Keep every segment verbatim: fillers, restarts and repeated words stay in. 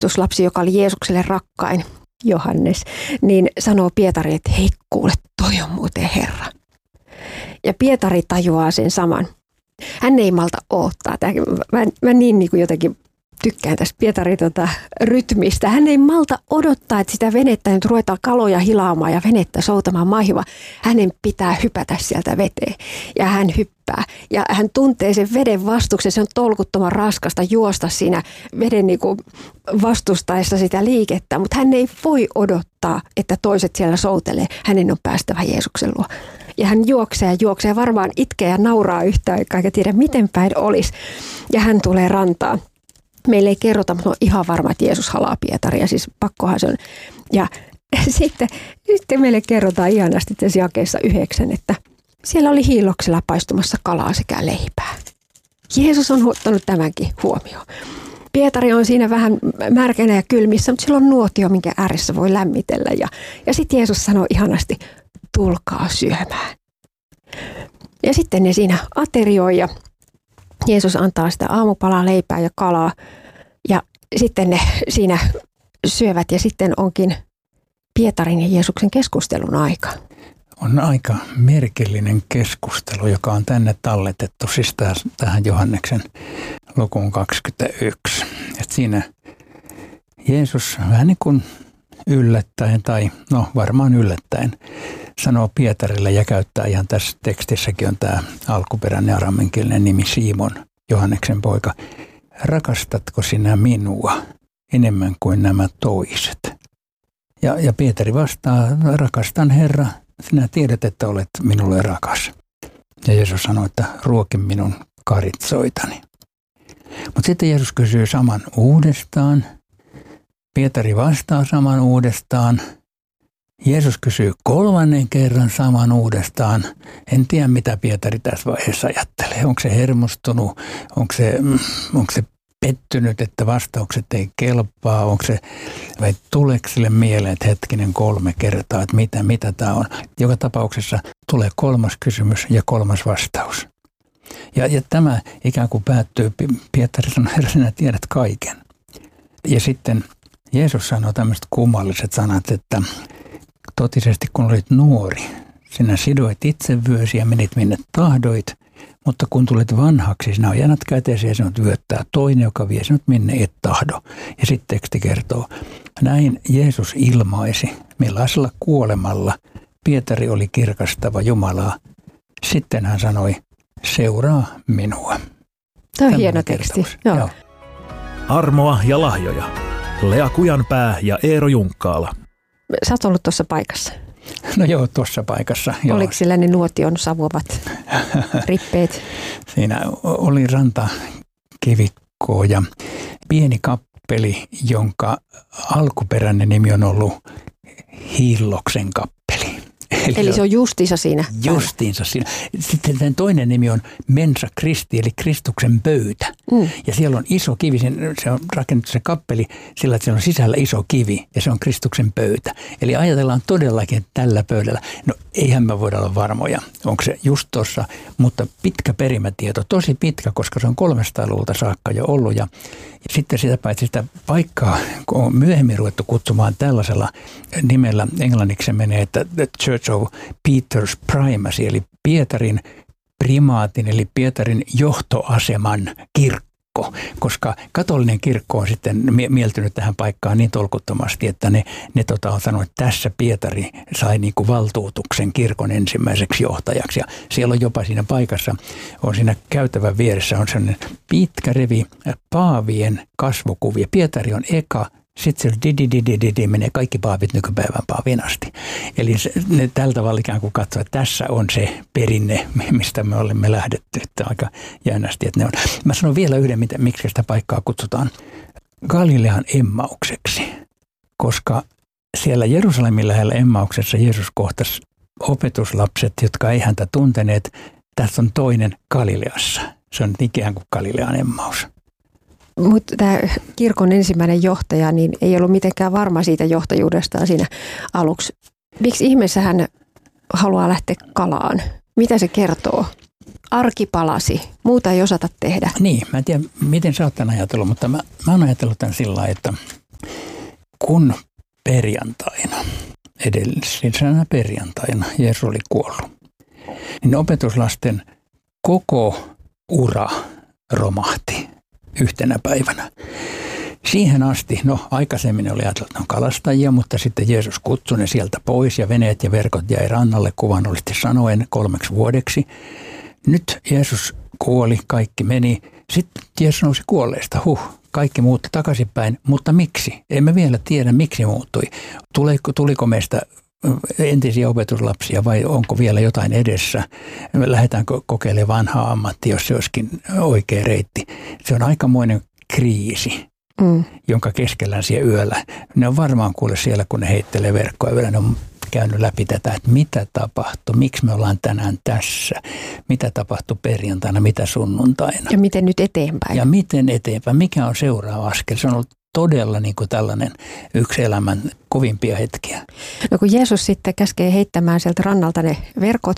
opetuslapsi, joka oli Jeesukselle rakkain, Johannes, niin sanoo Pietari, että hei kuule, toi on muuten Herra. Ja Pietari tajuaa sen saman. Hän ei malta odottaa. Mä, mä niin, niin kuin jotenkin tykkään tästä Pietarin tota, rytmistä. Hän ei malta odottaa, että sitä venettä nyt ruvetaan kaloja hilaamaan ja venettä soutamaan maihin, vaan hänen pitää hypätä sieltä veteen. Ja hän hyppää. Ja hän tuntee sen veden vastuksen. Se on tolkuttoman raskasta juosta siinä veden niin kuin vastustaessa sitä liikettä. Mutta hän ei voi odottaa, että toiset siellä soutelee. Hänen on päästävä Jeesuksen luo. Ja hän juoksee ja juoksee, varmaan itkee ja nauraa yhtä aikaa, eikä tiedä miten päin olisi. Ja hän tulee rantaan. Meille ei kerrota, mutta on ihan varma, että Jeesus halaa Pietaria, siis pakkohan se on. Ja sitten, sitten meille kerrotaan ihanasti tässä jakeessa yhdeksän, että siellä oli hiilloksella paistumassa kalaa sekä leipää. Jeesus on ottanut tämänkin huomioon. Pietari on siinä vähän märkänä ja kylmissä, mutta sillä on nuotio, minkä ääressä voi lämmitellä. Ja, ja sitten Jeesus sanoo ihanasti, tulkaa syömään. Ja sitten ne siinä aterioi ja Jeesus antaa sitä aamupalaa, leipää ja kalaa ja sitten ne siinä syövät ja sitten onkin Pietarin ja Jeesuksen keskustelun aika. On aika merkillinen keskustelu, joka on tänne talletettu, siis tähän Johanneksen lukuun kaksikymmentäyksi. Et siinä Jeesus vähän niin kuin yllättäen tai no varmaan yllättäen sanoo Pietarille ja käyttää ihan tässä tekstissäkin on tämä alkuperäinen araamenkielinen nimi Simon, Johanneksen poika. Rakastatko sinä minua enemmän kuin nämä toiset? Ja, ja Pietari vastaa, rakastan Herra, sinä tiedät, että olet minulle rakas. Ja Jeesus sanoi, että ruoki minun karitsoitani. Mutta sitten Jeesus kysyy saman uudestaan. Pietari vastaa saman uudestaan. Jeesus kysyy kolmannen kerran saman uudestaan. En tiedä, mitä Pietari tässä vaiheessa ajattelee. Onko se hermostunut? Onko se, onko se pettynyt, että vastaukset ei kelpaa? Onko se, vai tuleeko sille mieleen, että hetkinen kolme kertaa, että mitä, mitä tämä on? Joka tapauksessa tulee kolmas kysymys ja kolmas vastaus. Ja, ja tämä ikään kuin päättyy. Pietari sanoo, Herra, sinä tiedät kaiken. Ja sitten Jeesus sanoo tämmöiset kummalliset sanat, että totisesti kun olit nuori, sinä sidoit itsevyösi ja menit minne tahdoit, mutta kun tulet vanhaksi, sinä ojennat käteesi ja sinut vyöttää toinen, joka vie sinut minne et tahdo. Ja sitten teksti kertoo, näin Jeesus ilmaisi, millaisella kuolemalla Pietari oli kirkastava Jumalaa. Sitten hän sanoi, seuraa minua. Tämä on hieno teksti. Joo. Joo. Armoa ja lahjoja. Lea Kujanpää ja Eero Junkkaala. Sä oot ollut tuossa paikassa. No joo, tuossa paikassa. Joo. Oliko sillä ne nuotion savuavat rippeet? Siinä oli rantakivikkoa ja pieni kappeli, jonka alkuperäinen nimi on ollut Hiilloksen kappeli. Eli, Eli se on justiinsa siinä. Justiinsa siinä. Sitten sen toinen nimi on Mensa Christi, eli Kristuksen pöytä. Mm. Ja siellä on iso kivi, se on rakennettu se kappeli sillä, että siellä on sisällä iso kivi ja se on Kristuksen pöytä. Eli ajatellaan todellakin, että tällä pöydällä, no eihän me voida olla varmoja, onko se just tuossa, mutta pitkä perimätieto, tosi pitkä, koska se on kolmesataaluvulta saakka jo ollut. Ja, ja sitten sitä paitsi sitä paikkaa, kun on myöhemmin ruvettu kutsumaan tällaisella nimellä, englanniksi se menee, että The Church of Peter's Primacy, eli Pietarin primaatin, eli Pietarin johtoaseman kirkko, koska katolinen kirkko on sitten mieltynyt tähän paikkaan niin tolkuttomasti, että ne, ne tota, on sanonut, että tässä Pietari sai niin kuin valtuutuksen kirkon ensimmäiseksi johtajaksi. Ja siellä on jopa siinä paikassa, on siinä käytävän vieressä, on sellainen pitkä revi paavien kasvokuvia. Pietari on eka. Sitten se di-di-di-di-di menee kaikki paavit nykypäivän paavin asti. Eli se, ne tällä tavalla ikään kuin katsoo, että tässä on se perinne, mistä me olemme lähdetty. Että aika jännästi, että ne on. Mä sanon vielä yhden, miksi sitä paikkaa kutsutaan Galilean Emmaukseksi. Koska siellä Jerusalemin lähellä Emmauksessa Jeesus kohtasi opetuslapset, jotka ei häntä tunteneet. Tässä on toinen Galileassa. Se on ikään kuin Galilean Emmaus. Mutta tämä kirkon ensimmäinen johtaja niin ei ollut mitenkään varma siitä johtajuudestaan siinä aluksi. Miksi ihmeessä hän haluaa lähteä kalaan? Mitä se kertoo? Arki palasi. Muuta ei osata tehdä. Niin, mä en tiedä, miten sä oot tämän ajatellut, mutta mä, mä oon ajatellut tämän sillä lailla, että kun perjantaina, edellisenä perjantaina Jeesus oli kuollut, niin opetuslasten koko ura romahti yhtenä päivänä. Siihen asti, no aikaisemmin oli ajateltu, että ne on kalastajia, mutta sitten Jeesus kutsui ne sieltä pois ja veneet ja verkot jäi rannalle kuvaannollisesti sanoen kolmeksi vuodeksi. Nyt Jeesus kuoli, kaikki meni. Sitten Jeesus nousi kuolleista, huh, kaikki muutti takaisinpäin, mutta miksi? Emme vielä tiedä, miksi muuttui. Tuliko, tuliko meistä entisiä opetuslapsia vai onko vielä jotain edessä? Lähdetäänkö kokeilemaan vanhaa ammattia, jos se olisikin oikea reitti? Se on aikamoinen kriisi, mm. jonka keskellään siellä yöllä. Ne on varmaan kuule siellä, kun ne heittelee verkkoa yöllä. Ne on käynyt läpi tätä, että mitä tapahtui, miksi me ollaan tänään tässä, mitä tapahtui perjantaina, mitä sunnuntaina. Ja miten nyt eteenpäin. Ja miten eteenpäin, mikä on seuraava askel. Se on ollut todella niin kuin tällainen yksi elämän kovimpia hetkiä. No kun Jeesus sitten käskee heittämään sieltä rannalta ne verkot,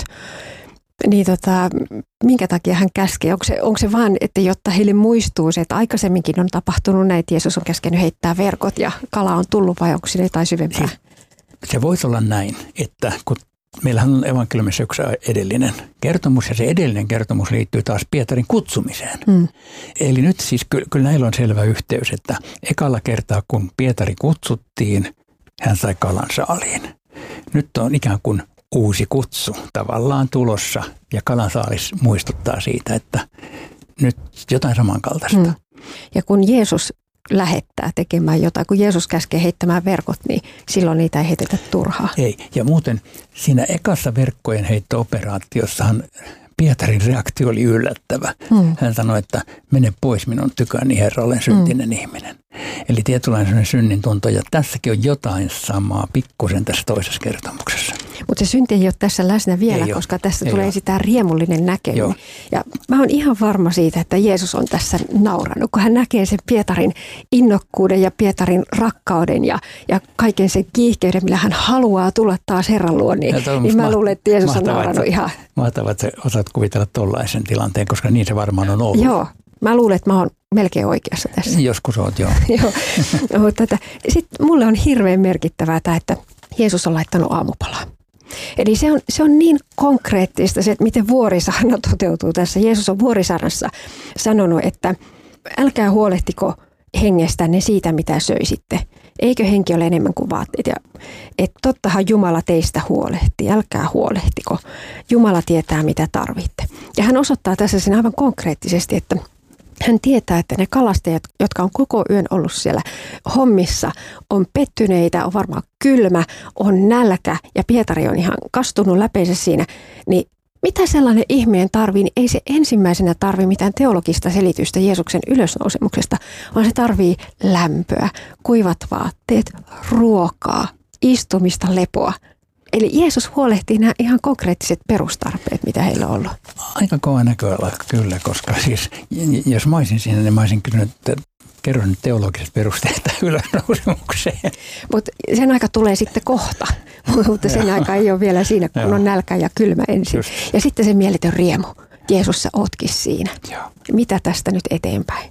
niin tota, minkä takia hän käskee? Onko se, onko se vaan, että jotta heille muistuu se, että aikaisemminkin on tapahtunut näin, että Jeesus on käskenyt heittää verkot ja kala on tullut, vai onko siinä jotain syvempää? Siis se voisi olla näin, että kun meillähän on evankeliumissa yksi edellinen kertomus ja se edellinen kertomus liittyy taas Pietarin kutsumiseen. Mm. Eli nyt siis kyllä, kyllä näillä on selvä yhteys, että ekalla kertaa kun Pietari kutsuttiin, hän sai kalan saaliin. Nyt on ikään kuin uusi kutsu tavallaan tulossa ja kalan saalis muistuttaa siitä, että nyt jotain samankaltaista. Mm. Ja kun Jeesus lähettää tekemään jotain, kun Jeesus käskee heittämään verkot, niin silloin niitä ei heitetä turhaa. Ei, ja muuten siinä ekassa verkkojen heitto-operaatiossahan Pietarin reaktio oli yllättävä. Hmm. Hän sanoi, että mene pois minun tyköni, Herra, olen syntinen hmm. ihminen. Eli tietynlainen synnin tunto, ja tässäkin on jotain samaa pikkusen tässä toisessa kertomuksessa. Mutta se synti ei ole tässä läsnä vielä, ei koska ole. tässä ei tulee sitä riemullinen näkeminen. Ja mä oon ihan varma siitä, että Jeesus on tässä naurannut, kun hän näkee sen Pietarin innokkuuden ja Pietarin rakkauden ja, ja kaiken sen kiihkeyden, millä hän haluaa tulla taas Herran luo, niin, niin mä luulen, että Jeesus on naurannut ihan. Mahtavaa, että osaat kuvitella tollaisen tilanteen, koska niin se varmaan on ollut. Joo, mä luulen, että mä oon melkein oikeassa tässä. Joskus oot, joo. joo. Sitten mulle on hirveän merkittävää tämä, että Jeesus on laittanut aamupalaa. Eli se on, se on niin konkreettista se, että miten vuorisaarna toteutuu tässä. Jeesus on vuorisaarnassa sanonut, että älkää huolehtiko hengestänne siitä, mitä söisitte. Eikö henki ole enemmän kuin vaatteet? Ja, että tottahan Jumala teistä huolehtii, älkää huolehtiko. Jumala tietää, mitä tarvitte. Ja hän osoittaa tässä sen aivan konkreettisesti, että hän tietää, että ne kalastajat, jotka on koko yön ollut siellä hommissa, on pettyneitä, on varmaan kylmä, on nälkä ja Pietari on ihan kastunut läpeensä siinä, niin mitä sellainen ihminen tarvii, niin ei se ensimmäisenä tarvitse mitään teologista selitystä Jeesuksen ylösnousemuksesta, vaan se tarvii lämpöä, kuivat vaatteet, ruokaa, istumista, lepoa. Eli Jeesus huolehtii nämä ihan konkreettiset perustarpeet, mitä heillä on ollut. Aika kova näköala kyllä, koska siis jos mä olisin siinä, niin mä olisin kysynyt, että kerro nyt teologiset perusteet ylösnousemukseen. Mutta sen aika tulee sitten kohta, mutta sen aika ei ole vielä siinä, kun Joo. on nälkä ja kylmä ensin. Just. Ja sitten se mieletön riemu. Jeesus, sä ootkin siinä. Joo. Mitä tästä nyt eteenpäin?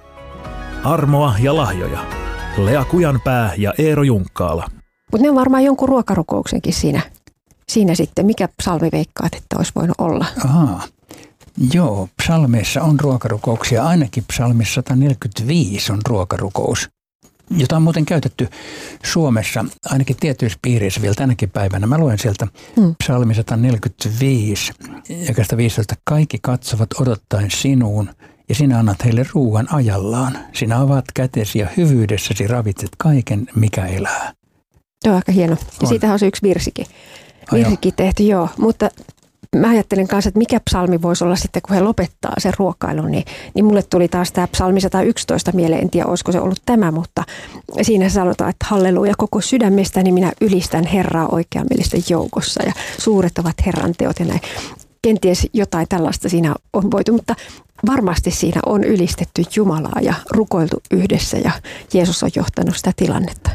Armoa ja lahjoja. Lea Kujanpää ja Eero Junkkaala. Mutta ne on varmaan jonkun ruokarukouksenkin siinä, siinä sitten. Mikä psalmi veikkaat, että olisi voinut olla? Ahaa. Joo, psalmeissa on ruokarukouksia. Ainakin psalmissa sata neljäkymmentäviisi on ruokarukous, jota on muuten käytetty Suomessa, ainakin tietyissä piireissä vielä tänäkin päivänä. Mä luen sieltä hmm. psalmi sata neljäkymmentäviisi, jakeesta viisitoista. Kaikki katsovat odottaen sinuun, ja sinä annat heille ruuan ajallaan. Sinä avaat kätesi ja hyvyydessäsi ravitset kaiken, mikä elää. Tuo on aika hieno. Ja siitähän on se yksi virsikin. Virsikin tehty, joo. Mutta mä ajattelen kanssa, että mikä psalmi voisi olla sitten, kun he lopettaa sen ruokailun, niin, niin mulle tuli taas tämä psalmi sata yksitoista mieleen. En tiedä, olisiko se ollut tämä, mutta siinä sanotaan, että halleluja, koko sydämestäni minä ylistän Herraa oikeamielisten joukossa ja suuret ovat Herran teot ja näin. Kenties jotain tällaista siinä on voitu, mutta varmasti siinä on ylistetty Jumalaa ja rukoiltu yhdessä ja Jeesus on johtanut sitä tilannetta.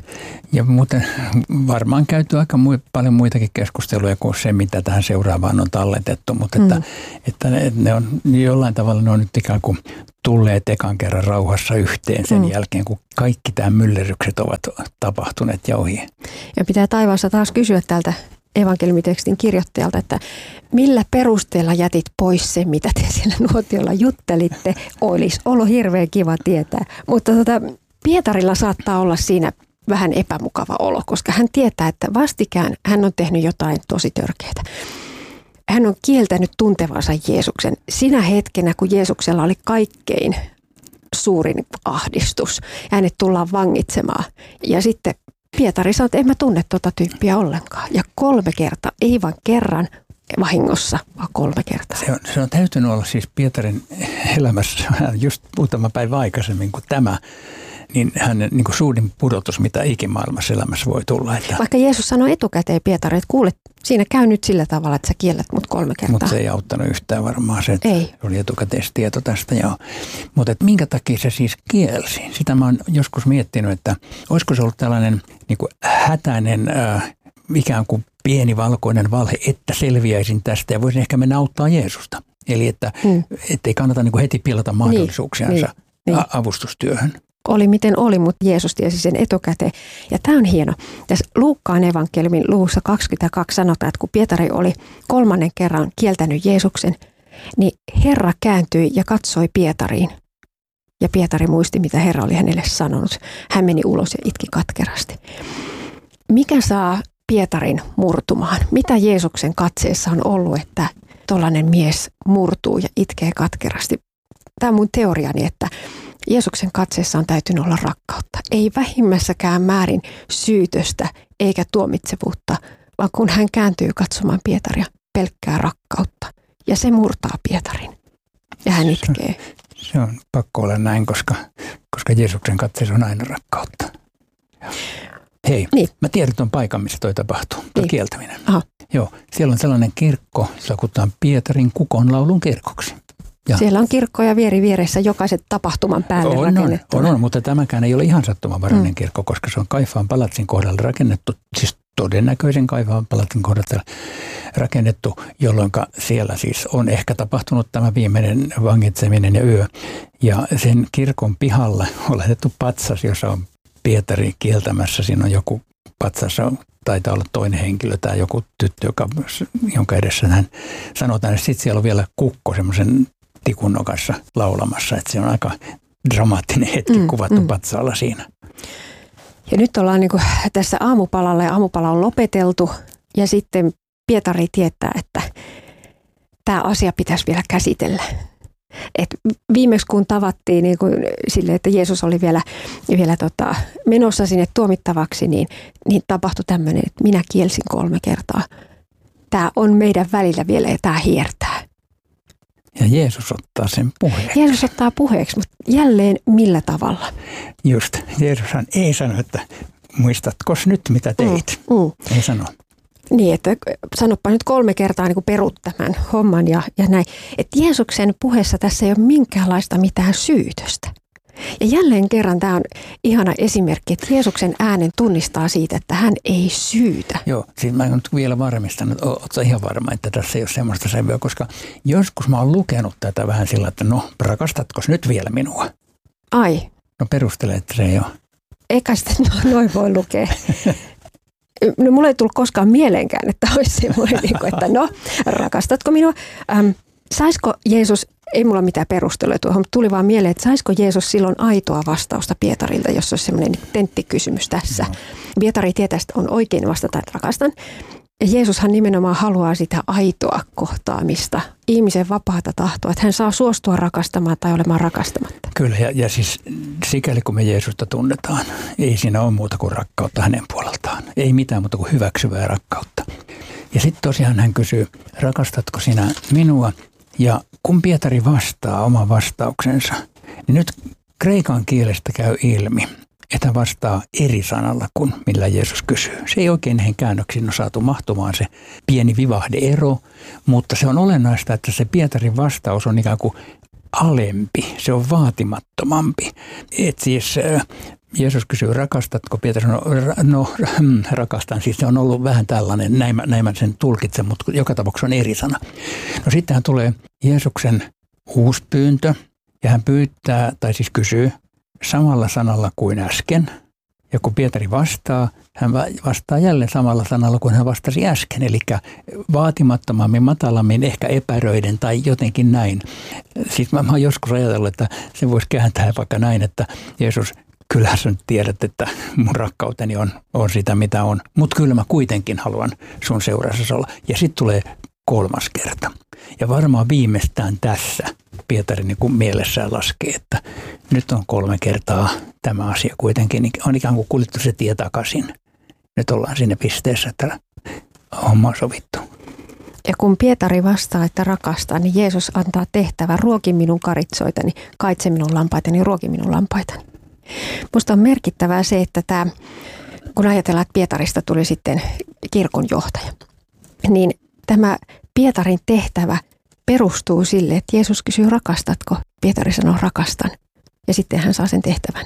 Ja muuten varmaan käyty aika mui, paljon muitakin keskusteluja kuin se, mitä tähän seuraavaan on talletettu, mutta että, mm. että ne, ne on jollain tavalla ne on nyt ikään kuin tulleet ekan kerran rauhassa yhteen sen mm. jälkeen, kun kaikki tämä myllerrykset ovat tapahtuneet ja ohi. Ja pitää taivaassa taas kysyä tältä evankeliumitekstin kirjoittajalta, että millä perusteella jätit pois sen, mitä te siellä nuotiolla juttelitte. Olisi ollut hirveän kiva tietää, mutta tota, Pietarilla saattaa olla siinä vähän epämukava olo, koska hän tietää, että vastikään hän on tehnyt jotain tosi törkeää. Hän on kieltänyt tuntevansa Jeesuksen sinä hetkenä, kun Jeesuksella oli kaikkein suurin ahdistus. Hänet tullaan vangitsemaan. Ja sitten Pietari sanoi, että en mä tunne tuota tyyppiä ollenkaan. Ja kolme kertaa, ei vain kerran vahingossa, vaan kolme kertaa. Se on, se on täytynyt olla siis Pietarin elämässä just muutama päivä aikaisemmin kuin tämä. Niin hänen niin kuin suurin pudotus, mitä ikimaailmassa elämässä voi tulla. Että vaikka Jeesus sanoi etukäteen Pietari, että kuule, siinä käy nyt sillä tavalla, että sä kiellät mut kolme kertaa. Mutta se ei auttanut yhtään varmaan se, että ei. Oli etukäteistieto tästä. Joo. Mutta että minkä takia se siis kielsi? Sitä mä oon joskus miettinyt, että olisiko se ollut tällainen niin kuin hätäinen, äh, ikään kuin pieni valkoinen valhe, että selviäisin tästä ja voisin ehkä mennä auttaa Jeesusta. Eli että hmm. ei kannata niin kuin heti pilata mahdollisuuksiansa niin, niin, niin. avustustyöhön. Oli miten oli, mutta Jeesus tiesi sen etukäteen. Ja tämä on hieno. Tässä Luukkaan evankeliumin luvussa kaksikymmentäkaksi sanotaan, että kun Pietari oli kolmannen kerran kieltänyt Jeesuksen, niin Herra kääntyi ja katsoi Pietariin. Ja Pietari muisti, mitä Herra oli hänelle sanonut. Hän meni ulos ja itki katkerasti. Mikä saa Pietarin murtumaan? Mitä Jeesuksen katseessa on ollut, että tollainen mies murtuu ja itkee katkerasti? Tämä on mun teoriani, että Jeesuksen katseessa on täytynyt olla rakkautta. Ei vähimmässäkään määrin syytöstä eikä tuomitsevuutta, vaan kun hän kääntyy katsomaan Pietaria, pelkkää rakkautta. Ja se murtaa Pietarin. Ja hän itkee. Se on pakko olla näin, koska, koska Jeesuksen katseessa on aina rakkautta. Hei, niin. Mä tiedän tuon paikan, missä toi tapahtuu, tuo niin. kieltäminen. Aha. Joo, siellä on sellainen kirkko, jota kutsutaan Pietarin kukonlaulun kirkoksi. Ja. Siellä on kirkkoja vieri vieressä jokaisen tapahtuman päälle on, rakennettu. On, on, mutta tämäkään ei ole ihan sattumanvarainen mm. kirkko, koska se on Kaifaan palatsin kohdalla rakennettu, siis todennäköisen Kaifaan palatsin kohdalla rakennettu, jolloin siellä siis on ehkä tapahtunut tämä viimeinen vangitseminen ja yö. Ja sen kirkon pihalla on laitettu patsas, jossa on Pietari kieltämässä. Siinä on joku patsassa, taitaa olla toinen henkilö tai joku tyttö, joka, jonka edessä hän sanotaan. Ja sitten siellä on vielä kukko semmoisen tikun nokassa laulamassa, että se on aika dramaattinen hetki mm, kuvattu mm. patsaalla siinä. Ja nyt ollaan niin kuin tässä aamupalalla ja aamupala on lopeteltu ja sitten Pietari tietää, että tämä asia pitäisi vielä käsitellä. Et viimeksi kun tavattiin niin kuin sille, että Jeesus oli vielä, vielä tota, menossa sinne tuomittavaksi, niin, niin tapahtui tämmöinen, että minä kielsin kolme kertaa. Tämä on meidän välillä vielä ja tämä hiertää. Ja Jeesus ottaa sen puheeksi. Jeesus ottaa puheeksi, mutta jälleen millä tavalla? Just, Jeesushan ei sano, että muistatko nyt mitä teit? Mm, mm. Ei sano. Niin, että sanoppa nyt kolme kertaa niin kuin perut tämän homman ja, ja näin. Että Jeesuksen puheessa tässä ei ole minkäänlaista mitään syytöstä. Ja jälleen kerran tämä on ihana esimerkki, että Jeesuksen äänen tunnistaa siitä, että hän ei syytä. Joo, siis mä nyt vielä varmistan, että ootko ihan varma, että tässä ei ole semmoista sävyä, koska joskus mä oon lukenut tätä vähän sillä, että no, rakastatko nyt vielä minua? Ai. No perustele, että se ei ole. Eikä sitten no, noin voi lukea. No mulle ei tullut koskaan mieleenkään, että olisi semmoinen, että no, rakastatko minua? Ähm, saisiko Jeesus, ei mulla mitään perusteluja tuohon, mutta tuli vaan mieleen, että saisiko Jeesus silloin aitoa vastausta Pietarilta, jos olisi semmoinen tenttikysymys tässä. No. Pietari tietää, että on oikein vastata, että rakastan. Ja Jeesushan nimenomaan haluaa sitä aitoa kohtaamista, ihmisen vapaata tahtoa, että hän saa suostua rakastamaan tai olemaan rakastamatta. Kyllä, ja, ja siis sikäli kun me Jeesusta tunnetaan, ei siinä ole muuta kuin rakkautta hänen puoleltaan. Ei mitään muuta kuin hyväksyvää rakkautta. Ja sitten tosiaan hän kysyy, rakastatko sinä minua? Ja kun Pietari vastaa oman vastauksensa, niin nyt kreikan kielestä käy ilmi, että hän vastaa eri sanalla kuin millä Jeesus kysyy. Se ei oikein näihin käännöksiin ole saatu mahtumaan se pieni vivahdeero, mutta se on olennaista, että se Pietarin vastaus on ikään kuin alempi, se on vaatimattomampi. Et siis Jeesus kysyy, rakastatko? Pietari sanoo, no rakastan. Siis se on ollut vähän tällainen, näin mä, näin mä sen tulkitsen, mutta joka tapauksessa on eri sana. No sittenhän tulee Jeesuksen uusi pyyntö ja hän pyytää, tai siis kysyy samalla sanalla kuin äsken. Ja kun Pietari vastaa, hän vastaa jälleen samalla sanalla kuin hän vastasi äsken. Eli vaatimattomammin, matalammin, ehkä epäröiden tai jotenkin näin. Siis mä, mä oon joskus ajatellut, että se voisi kääntää vaikka näin, että Jeesus, kyllähän sä nyt tiedät, että mun rakkauteni on, on sitä, mitä on. Mutta kyllä mä kuitenkin haluan sun seurassa olla. Ja sitten tulee kolmas kerta. Ja varmaan viimeistään tässä Pietari niin kuin mielessään laskee, että nyt on kolme kertaa tämä asia kuitenkin. On ikään kuin kuljettu se tie takaisin. Nyt ollaan siinä pisteessä, että homma on sovittu. Ja kun Pietari vastaa, että rakastaa, niin Jeesus antaa tehtävän, ruoki minun karitsoitani, kaitse minun lampaitani, ruoki minun lampaitani. Musta on merkittävää se, että tämä, kun ajatellaan, että Pietarista tuli sitten kirkon johtaja, niin tämä Pietarin tehtävä perustuu sille, että Jeesus kysyy, rakastatko? Pietari sanoo, rakastan. Ja sitten hän saa sen tehtävän.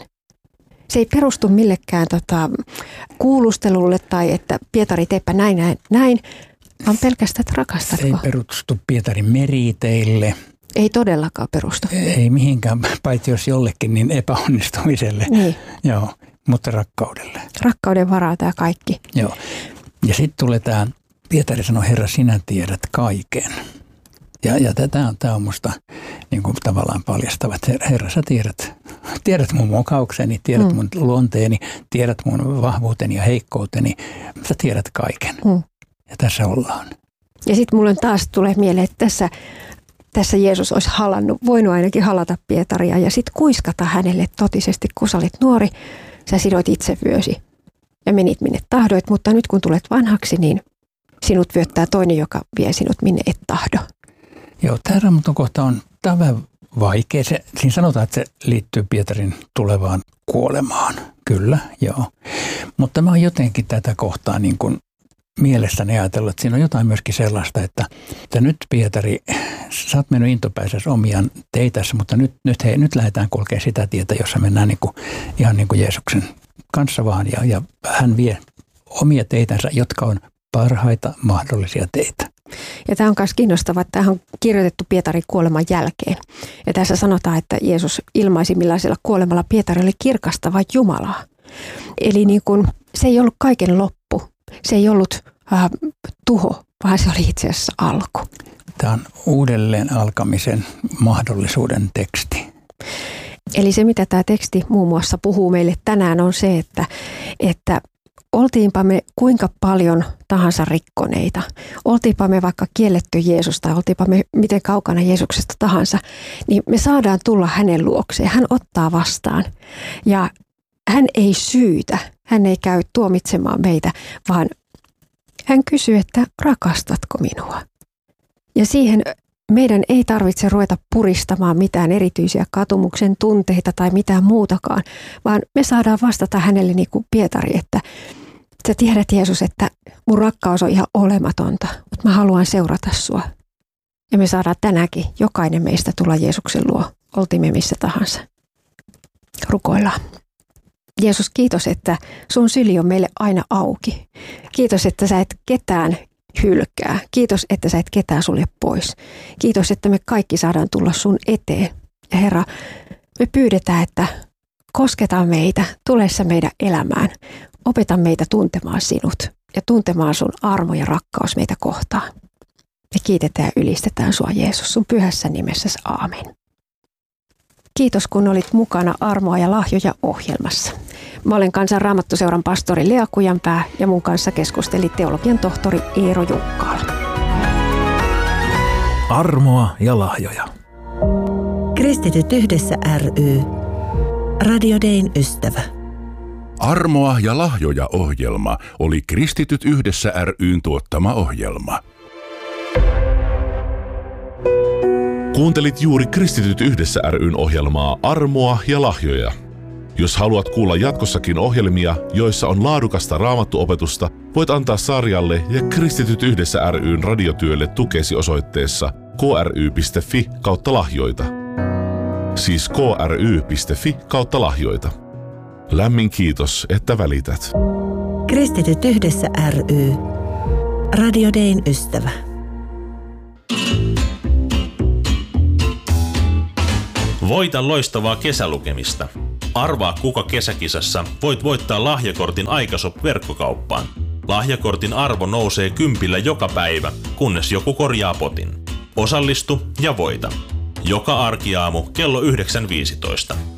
Se ei perustu millekään tota, kuulustelulle tai että Pietari teepä näin, näin, näin, vaan pelkästään, että rakastatko. Se ei perustu Pietarin meriteille. Ei todellakaan perustu. Ei mihinkään, paitsi jos jollekin, niin epäonnistumiselle. Niin. Joo, mutta rakkaudelle. Rakkauden varaa tämä kaikki. Joo. Ja sitten tulee tämä, Pietari sanoi, Herra, sinä tiedät kaiken. Ja, ja tämä on, tämä on musta niin kuin tavallaan paljastava, että Herra, sä tiedät, tiedät mun mokaukseni, tiedät mm. mun luonteeni, tiedät mun vahvuuteni ja heikkouteni. Sä tiedät kaiken. Mm. Ja tässä ollaan. Ja sitten mulle taas tulee mieleen, että tässä, tässä Jeesus olisi halannut, voinut ainakin halata Pietaria ja sitten kuiskata hänelle totisesti, kun sä olit nuori, sä sidoit itse vyösi ja menit minne tahdoit, mutta nyt kun tulet vanhaksi, niin sinut vyöttää toinen, joka vie sinut minne et tahdo. Joo, tämä Raamatun kohta on, tämä on vähän vaikea. Se, siinä sanotaan, että se liittyy Pietarin tulevaan kuolemaan. Kyllä, joo. Mutta mä oon jotenkin tätä kohtaa niin kuin mielessäni ajatellut, että siinä on jotain myöskin sellaista, että, että nyt Pietari, sä oot mennyt intopäisessä omiaan teitässä, mutta nyt, nyt, hei, nyt lähdetään kulkemaan sitä tietä, jossa mennään niin kuin, ihan niin kuin Jeesuksen kanssa vaan. Ja, ja hän vie omia teitänsä, jotka on parhaita mahdollisia teitä. Ja tämä on myös kiinnostavaa, että tämä on kirjoitettu Pietarin kuoleman jälkeen. Ja tässä sanotaan, että Jeesus ilmaisi, millaisella kuolemalla Pietari oli kirkastava Jumalaa. Eli niin kuin, se ei ollut kaiken loppu. Se ei ollut äh, tuho, vaan se oli itse asiassa alku. Tämä on uudelleen alkamisen mahdollisuuden teksti. Eli se, mitä tämä teksti muun muassa puhuu meille tänään, on se, että, että oltiinpa me kuinka paljon tahansa rikkoneita, oltiinpa me vaikka kielletty Jeesus tai oltiinpa me miten kaukana Jeesuksesta tahansa, niin me saadaan tulla hänen luokseen. Hän ottaa vastaan ja hän ei syytä, hän ei käy tuomitsemaan meitä, vaan hän kysyy, että rakastatko minua? Ja siihen meidän ei tarvitse ruveta puristamaan mitään erityisiä katumuksen tunteita tai mitään muutakaan, vaan me saadaan vastata hänelle niin kuin Pietari, että sä tiedät Jeesus, että mun rakkaus on ihan olematonta, mutta mä haluan seurata sua. Ja me saadaan tänäänkin jokainen meistä tulla Jeesuksen luo, oltimme missä tahansa. Rukoillaan. Jeesus, kiitos, että sun syli on meille aina auki. Kiitos, että sä et ketään hylkää. Kiitos, että sä et ketään sulje pois. Kiitos, että me kaikki saadaan tulla sun eteen. Ja Herra, me pyydetään, että kosketa meitä, tule sä meidän elämään. Opeta meitä tuntemaan sinut ja tuntemaan sun armo ja rakkaus meitä kohtaan. Me kiitetään ja ylistetään sua Jeesus sun pyhässä nimessäsi. Aamen. Kiitos, kun olit mukana Armoa ja lahjoja -ohjelmassa. Mä olen Kansan Raamattuseuran pastori Lea Kujanpää ja mun kanssa keskusteli teologian tohtori Eero Junkkaala. Armoa ja lahjoja. Kristityt yhdessä ry. Radio Dayn ystävä. Armoa ja lahjoja -ohjelma oli Kristityt yhdessä ry:n tuottama ohjelma. Kuuntelit juuri Kristityt yhdessä ry:n ohjelmaa Armoa ja lahjoja. Jos haluat kuulla jatkossakin ohjelmia, joissa on laadukasta raamattuopetusta, voit antaa sarjalle ja Kristityt yhdessä ry:n radiotyölle tukesi osoitteessa kry piste fi kautta lahjoita. Siis kry piste fi kautta lahjoita. Lämmin kiitos, että välität. Kristityt yhdessä ry. Radio Dayn ystävä. Voita loistavaa kesälukemista. Arvaa kuka kesäkisassa voit voittaa lahjakortin Aikashop-verkkokauppaan. Lahjakortin arvo nousee kympillä joka päivä, kunnes joku korjaa potin. Osallistu ja voita. Joka arkiaamu kello yhdeksän viisitoista.